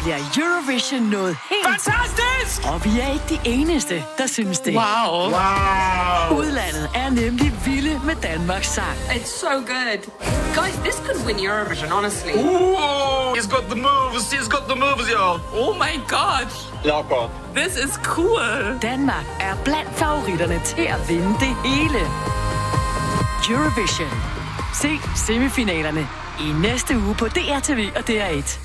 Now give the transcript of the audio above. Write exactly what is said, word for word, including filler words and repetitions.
bliver Eurovision noget helt... Fantastisk! Og vi er ikke de eneste, der synes det. Wow. Wow. Udlandet er nemlig vilde med Danmarks sang. It's so good. Guys, this could win Eurovision, honestly. Ooh, he's got the moves. He's got the moves, y'all. Oh my god. Locker. This is cool. Danmark er blandt favoritterne til at vinde det hele. Eurovision. Se semifinalerne i næste uge på D R T V og D R et.